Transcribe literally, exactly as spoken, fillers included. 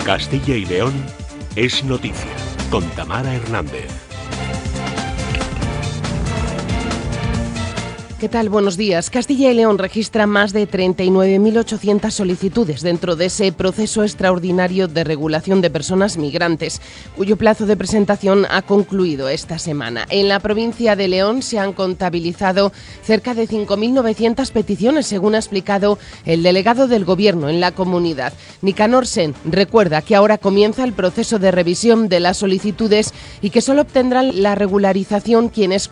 Castilla y León es noticia, con Tamara Hernández. ¿Qué tal? Buenos días. Castilla y León registra más de treinta y nueve mil ochocientas solicitudes dentro de ese proceso extraordinario de regulación de personas migrantes, cuyo plazo de presentación ha concluido esta semana. En la provincia de León se han contabilizado cerca de cinco mil novecientas peticiones, según ha explicado el delegado del Gobierno en la comunidad. Nicanor Sen recuerda que ahora comienza el proceso de revisión de las solicitudes y que solo obtendrán la regularización quienes